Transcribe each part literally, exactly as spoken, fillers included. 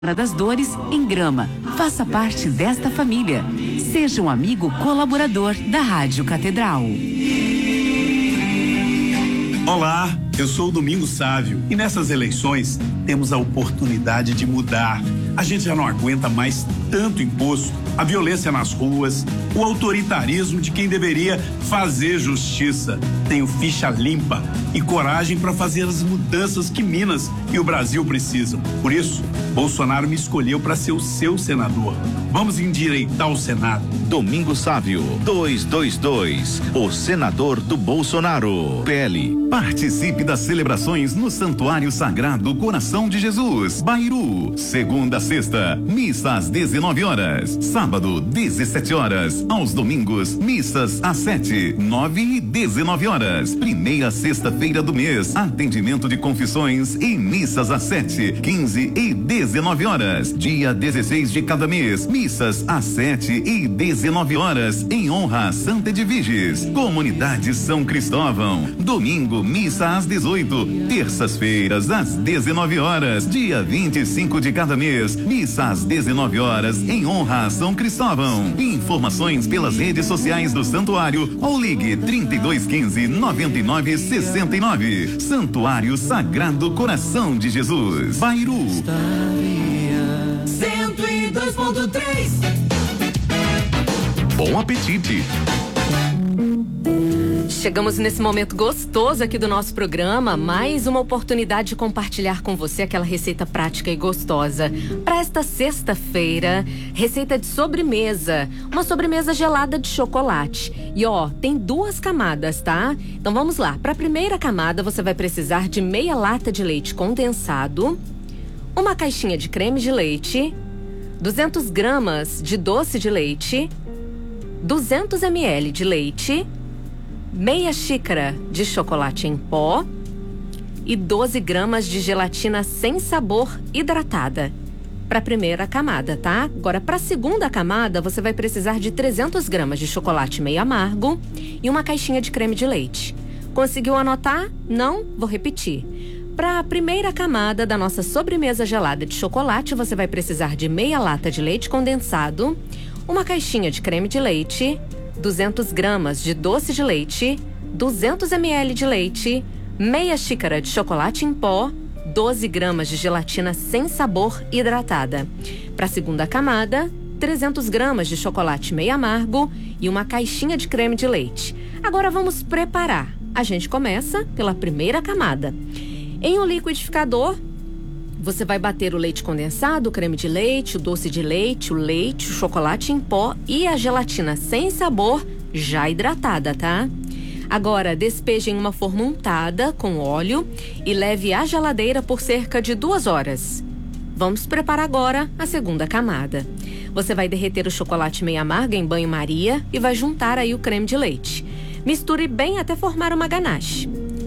das Dores em Grama. Faça parte desta família. Seja um amigo colaborador da Rádio Catedral. Olá, eu sou o Domingos Sávio e nessas eleições temos a oportunidade de mudar. A gente já não aguenta mais tanto imposto, a violência nas ruas, o autoritarismo de quem deveria fazer justiça. Tenho ficha limpa e coragem para fazer as mudanças que Minas e o Brasil precisam. Por isso, Bolsonaro me escolheu para ser o seu senador. Vamos endireitar o Senado. Domingos Sávio, duzentos e vinte e dois, o senador do Bolsonaro. P L. Participe das celebrações no Santuário Sagrado Coração de Jesus, Bairu. Segunda a sexta, missa às dezenove horas. Sábado, dezessete horas. Aos domingos, missas às sete, nove e dezenove horas. Primeira sexta-feira do mês, atendimento de confissões e missas às sete, quinze e dezenove horas. Dia dezesseis de cada mês, missas às sete e dezenove horas, em honra a Santa Edviges. Comunidade São Cristóvão. Domingo, missa às dezoito. Terças-feiras, às dezenove horas. Dia vinte e cinco de cada mês, missa às dezenove horas, em honra a São Cristóvão. Informações pelas redes sociais do Santuário ou ligue trinta e dois quinze, noventa e nove sessenta e nove. Santuário Sagrado Coração de Jesus, Bairu. cento e dois ponto três. Bom apetite! Chegamos nesse momento gostoso aqui do nosso programa, mais uma oportunidade de compartilhar com você aquela receita prática e gostosa. Para esta sexta-feira, receita de sobremesa, uma sobremesa gelada de chocolate. E ó, tem duas camadas, tá? Então vamos lá. Para a primeira camada, você vai precisar de meia lata de leite condensado, uma caixinha de creme de leite, duzentas gramas de doce de leite, duzentos mililitros de leite, meia xícara de chocolate em pó e doze gramas de gelatina sem sabor hidratada. Para a primeira camada, tá? Agora, para a segunda camada, você vai precisar de trezentas gramas de chocolate meio amargo e uma caixinha de creme de leite. Conseguiu anotar? Não? Vou repetir. Para a primeira camada da nossa sobremesa gelada de chocolate, você vai precisar de meia lata de leite condensado, uma caixinha de creme de leite, duzentas gramas de doce de leite, duzentos mililitros de leite, meia xícara de chocolate em pó, doze gramas de gelatina sem sabor hidratada. Para a segunda camada, trezentas gramas de chocolate meio amargo e uma caixinha de creme de leite. Agora vamos preparar. A gente começa pela primeira camada. Em um liquidificador, você vai bater o leite condensado, o creme de leite, o doce de leite, o leite, o chocolate em pó e a gelatina sem sabor já hidratada, tá? Agora, despeje em uma forma untada com óleo e leve à geladeira por cerca de duas horas. Vamos preparar agora a segunda camada. Você vai derreter o chocolate meio amargo em banho-maria e vai juntar aí o creme de leite. Misture bem até formar uma ganache.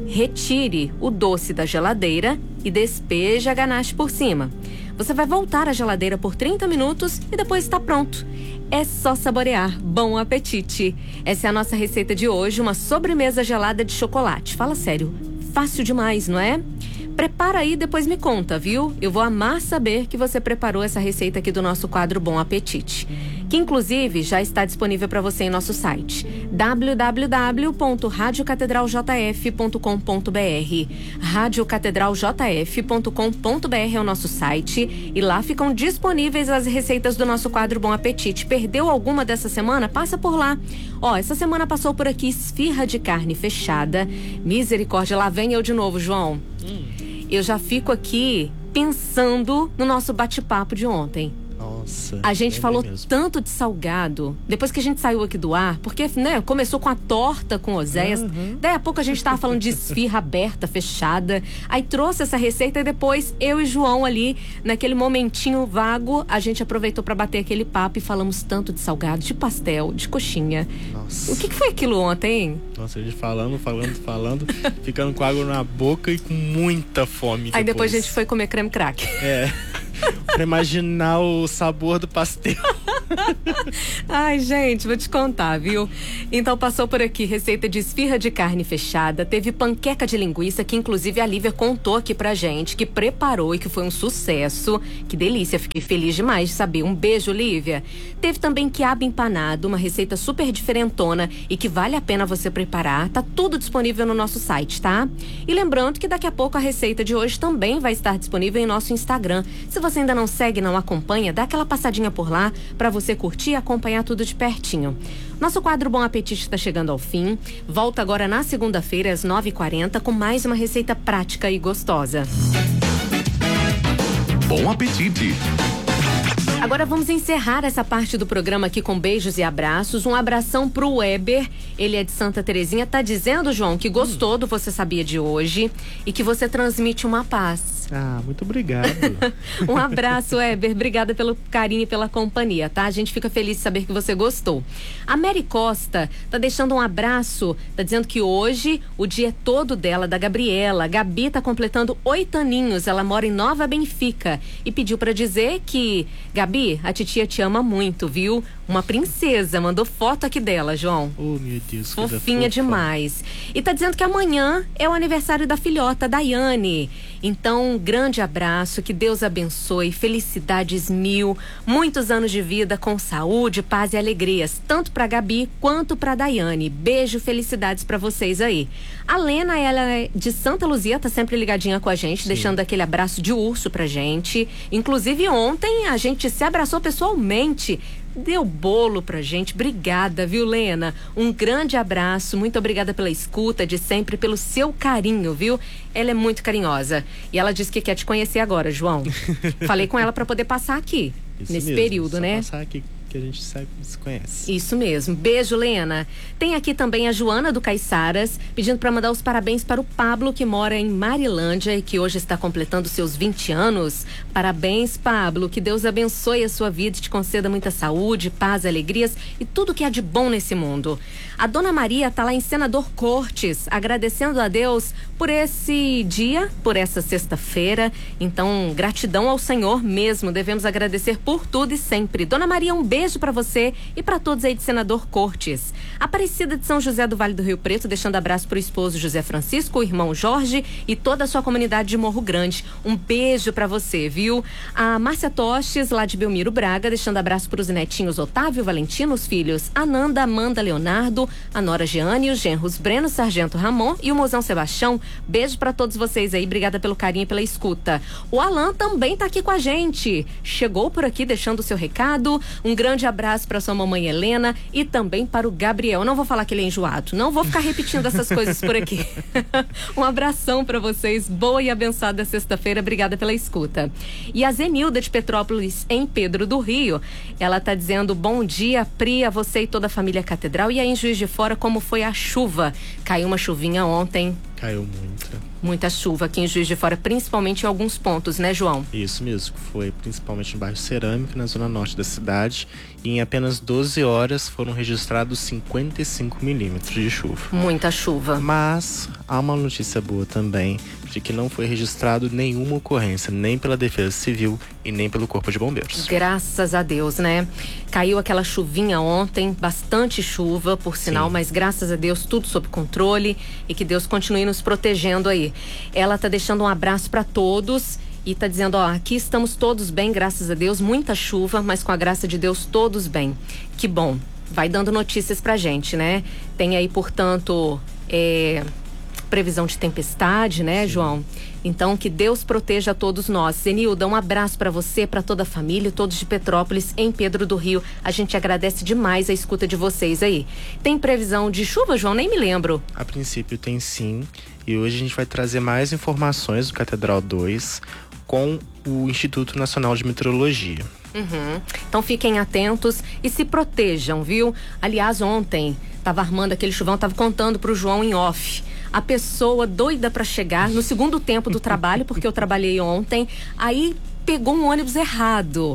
Retire o doce da geladeira e despeje a ganache por cima. Você vai voltar à geladeira por trinta minutos e depois está pronto. É só saborear. Bom apetite! Essa é a nossa receita de hoje, uma sobremesa gelada de chocolate. Fala sério, fácil demais, não é? Prepara aí e depois me conta, viu? Eu vou amar saber que você preparou essa receita aqui do nosso quadro Bom Apetite, que inclusive já está disponível para você em nosso site w w w ponto rádio catedral j f ponto com ponto b r. rádio catedral j f ponto com ponto b r é o nosso site e lá ficam disponíveis as receitas do nosso quadro Bom Apetite. Perdeu alguma dessa semana? Passa por lá. Ó, essa semana passou por aqui esfirra de carne fechada. Misericórdia, lá vem eu de novo, João. Hum. Eu já fico aqui pensando no nosso bate-papo de ontem. Nossa. A gente é falou mesmo. tanto tanto de salgado, depois que a gente saiu aqui do ar, porque, né, começou com a torta com Oséias, Uhum. daí a pouco a gente tava falando de esfirra aberta, fechada, aí trouxe essa receita e depois eu e João ali, naquele momentinho vago, a gente aproveitou pra bater aquele papo e falamos tanto de salgado, de pastel, de coxinha. Nossa. O que, que foi aquilo ontem? Nossa, a gente falando, falando, falando, ficando com água na boca e com muita fome depois. Aí depois a gente foi comer creme crack. É, pra imaginar o sabor do pastel. Ai, gente, vou te contar, viu? Então passou por aqui receita de esfirra de carne fechada, teve panqueca de linguiça, que inclusive a Lívia contou aqui pra gente, que preparou e que foi um sucesso. Que delícia, fiquei feliz demais de saber. Um beijo, Lívia. Teve também quiabo empanado, uma receita super diferentona e que vale a pena você preparar. Tá tudo disponível no nosso site, tá? E lembrando que daqui a pouco a receita de hoje também vai estar disponível em nosso Instagram. Se você ainda não segue, não acompanha, dá aquela passadinha por lá pra você curtir e acompanhar tudo de pertinho. Nosso quadro Bom Apetite está chegando ao fim. Volta agora na segunda-feira às nove e quarenta com mais uma receita prática e gostosa. Bom apetite! Agora vamos encerrar essa parte do programa aqui com beijos e abraços. Um abração pro Weber, ele é de Santa Terezinha. Tá dizendo, João, que gostou do Você Sabia de hoje e que você transmite uma paz. Ah, muito obrigado. Um abraço, Weber. Obrigada pelo carinho e pela companhia, tá? A gente fica feliz de saber que você gostou. A Mary Costa tá deixando um abraço, tá dizendo que hoje o dia é todo dela, da Gabriela. A Gabi tá completando oito aninhos, ela mora em Nova Benfica e pediu pra dizer que, Gabi, a titia te ama muito, viu? Uma princesa, mandou foto aqui dela, João. Oh, meu Deus, coisa fofinha fofa. demais. E tá dizendo que amanhã é o aniversário da filhota, Daiane. Então, um grande abraço, que Deus abençoe, felicidades mil, muitos anos de vida com saúde, paz e alegrias, tanto pra Gabi quanto pra Daiane. Beijo, felicidades pra vocês aí. A Lena, ela é de Santa Luzia, tá sempre ligadinha com a gente, Sim. deixando aquele abraço de urso pra gente. Inclusive, ontem a gente se abraçou pessoalmente. Deu bolo pra gente, obrigada, viu, Lena? Um grande abraço, muito obrigada pela escuta de sempre, pelo seu carinho, viu? Ela é muito carinhosa e ela disse que quer te conhecer agora, João. Falei com ela pra poder passar aqui, Isso nesse mesmo, período, só né? Passar aqui que a gente sabe, se conhece. Isso mesmo. Beijo, Lena. Tem aqui também a Joana do Caiçaras, pedindo para mandar os parabéns para o Pablo, que mora em Marilândia e que hoje está completando seus vinte anos. Parabéns, Pablo. Que Deus abençoe a sua vida e te conceda muita saúde, paz, alegrias e tudo que há de bom nesse mundo. A Dona Maria tá lá em Senador Cortes, agradecendo a Deus por esse dia, por essa sexta-feira. Então, gratidão ao Senhor mesmo. Devemos agradecer por tudo e sempre. Dona Maria, um beijo para você e para todos aí de Senador Cortes. Aparecida de São José do Vale do Rio Preto, deixando abraço pro esposo José Francisco, o irmão Jorge e toda a sua comunidade de Morro Grande. Um beijo para você, viu? A Márcia Tostes, lá de Belmiro Braga, deixando abraço pros netinhos Otávio, Valentino, os filhos Ananda, Amanda, Leonardo, a Nora Jeane, os genros Breno, Sargento Ramon e o mozão Sebastião. Beijo para todos vocês aí, obrigada pelo carinho e pela escuta. O Alan também tá aqui com a gente. Chegou por aqui deixando o seu recado. Um grande abraço para sua mamãe Helena e também para o Gabriel. Não vou falar que ele é enjoado, não vou ficar repetindo essas coisas por aqui. Um abração para vocês, boa e abençoada sexta-feira, obrigada pela escuta. E a Zenilda de Petrópolis, em Pedro do Rio, ela tá dizendo: bom dia, Pri, a você e toda a família Catedral. E aí em Juiz de Fora, como foi a chuva? Caiu uma chuvinha ontem. Caiu muita. Muita chuva aqui em Juiz de Fora, principalmente em alguns pontos, né, João? Isso mesmo, foi principalmente no bairro Cerâmica, na zona norte da cidade. E em apenas doze horas foram registrados cinquenta e cinco milímetros de chuva. Muita chuva. Mas há uma notícia boa também, de que não foi registrado nenhuma ocorrência, nem pela Defesa Civil e nem pelo Corpo de Bombeiros. Graças a Deus, né? Caiu aquela chuvinha ontem, bastante chuva, por sinal, Sim. mas graças a Deus tudo sob controle e que Deus continue nos protegendo aí. Ela tá deixando um abraço para todos e tá dizendo, ó, aqui estamos todos bem, graças a Deus, muita chuva, mas com a graça de Deus todos bem. Que bom. Vai dando notícias pra gente, né? Tem aí, portanto, é... previsão de tempestade, né, Sim. João? Então, que Deus proteja a todos nós. Zenilda, um abraço para você, para toda a família, todos de Petrópolis, em Pedro do Rio. A gente agradece demais a escuta de vocês aí. Tem previsão de chuva, João? Nem me lembro. A princípio tem sim. E hoje a gente vai trazer mais informações do Catedral dois com o Instituto Nacional de Meteorologia. Uhum. Então fiquem atentos e se protejam, viu? Aliás, ontem tava armando aquele chuvão, tava contando pro João em off. A pessoa doida para chegar no segundo tempo do trabalho, porque eu trabalhei ontem, aí pegou um ônibus errado.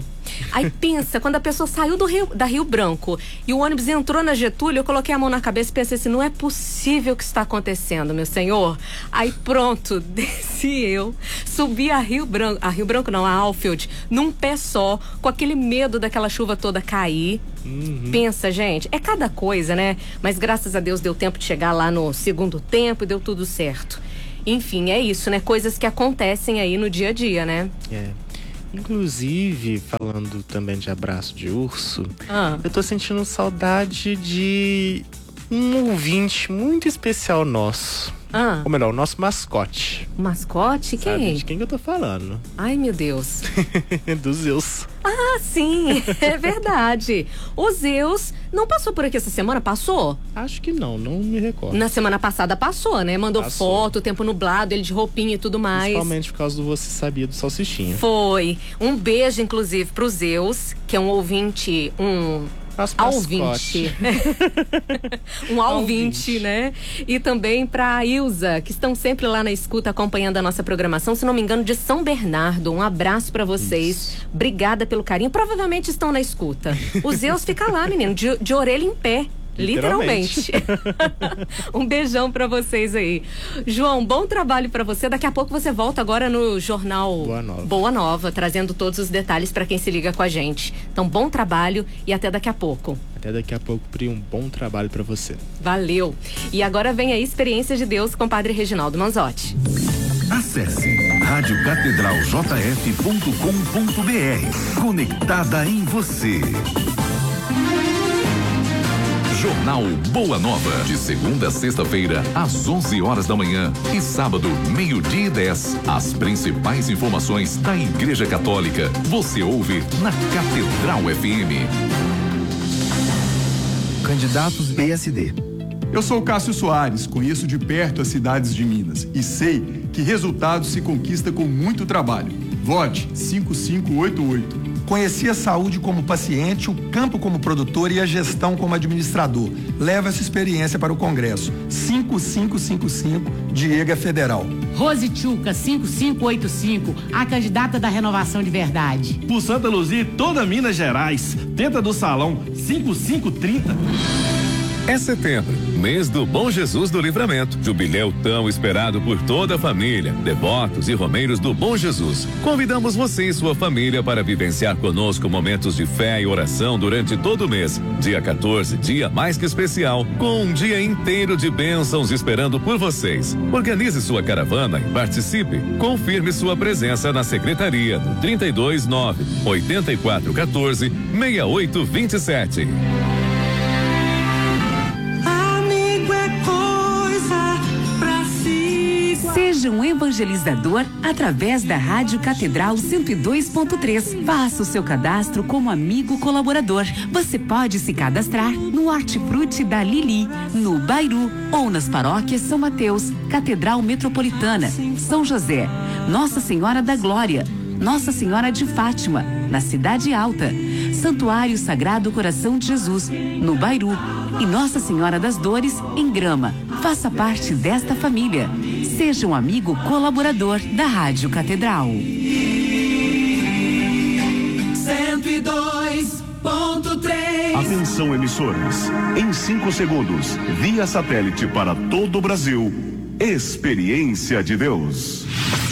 Aí pensa, quando a pessoa saiu do Rio, da Rio Branco e o ônibus entrou na Getúlio, eu coloquei a mão na cabeça e pensei assim, não é possível que está acontecendo, meu senhor. Aí pronto, desci eu, subi a Rio Branco, a Rio Branco não, a Alfield, num pé só, com aquele medo daquela chuva toda cair. Uhum. Pensa, gente, é cada coisa, né? Mas graças a Deus deu tempo de chegar lá no segundo tempo e deu tudo certo. Enfim, é isso, né? Coisas que acontecem aí no dia a dia, né? É. Inclusive, falando também de abraço de urso, ah. eu tô sentindo saudade de um ouvinte muito especial nosso. Ah. Ou melhor, o nosso mascote. Mascote? Quem? Sabe de quem que eu tô falando? Ai, meu Deus. Do Zeus. Ah, sim, é verdade. O Zeus não passou por aqui essa semana? Passou? Acho que não, não me recordo. Na semana passada passou, né? Mandou passou. foto, tempo nublado, ele de roupinha e tudo mais. Principalmente por causa do Você Sabia do Salsichinha. Foi. Um beijo, inclusive, pro Zeus, que é um ouvinte, um... Alvinte. um alvinte, né? E também pra Ilza, que estão sempre lá na escuta acompanhando a nossa programação, se não me engano, de São Bernardo. Um abraço pra vocês. Isso. Obrigada pelo carinho. Provavelmente estão na escuta. O Zeus fica lá, menino, de, de orelha em pé. Literalmente. Um beijão pra vocês aí. João, bom trabalho pra você. Daqui a pouco você volta agora no jornal Boa Nova, Boa Nova, trazendo todos os detalhes pra quem se liga com a gente. Então, bom trabalho e até daqui a pouco. Até daqui a pouco, Pri, um bom trabalho pra você. Valeu. E agora vem a Experiência de Deus com o Padre Reginaldo Manzotti. Acesse rádio catedral j f ponto com ponto b r. Conectada em você. Jornal Boa Nova, de segunda a sexta-feira, às onze horas da manhã e sábado, meio-dia e dez. As principais informações da Igreja Católica. Você ouve na Catedral F M. Candidatos B S D. Eu sou Cássio Soares, conheço de perto as cidades de Minas e sei que resultados se conquista com muito trabalho. Vote cinco cinco oito oito. Conheci a saúde como paciente, o campo como produtor e a gestão como administrador. Leva essa experiência para o Congresso. cinco cinco cinco cinco, Diego é Federal. Rose Tchuca, cinco cinco oito cinco, a candidata da Renovação de Verdade. Por Santa Luzia e toda Minas Gerais, tenta do Salão cinco cinco trinta. É setembro, mês do Bom Jesus do Livramento, jubileu tão esperado por toda a família, devotos e romeiros do Bom Jesus. Convidamos você e sua família para vivenciar conosco momentos de fé e oração durante todo o mês. Dia quatorze, dia mais que especial, com um dia inteiro de bênçãos esperando por vocês. Organize sua caravana e participe. Confirme sua presença na secretaria no trinta e dois nove, oitenta e quatro quatorze, sessenta e oito vinte e sete. Seja um evangelizador através da Rádio Catedral cento e dois ponto três. Faça o seu cadastro como amigo colaborador. Você pode se cadastrar no Hortifruti da Lili, no Bairu ou nas paróquias São Mateus, Catedral Metropolitana, São José, Nossa Senhora da Glória, Nossa Senhora de Fátima, na Cidade Alta, Santuário Sagrado Coração de Jesus, no Bairu, e Nossa Senhora das Dores, em Grama. Faça parte desta família. Seja um amigo colaborador da Rádio Catedral. cento e dois ponto três. Atenção, emissoras. Em cinco segundos, via satélite para todo o Brasil. Experiência de Deus.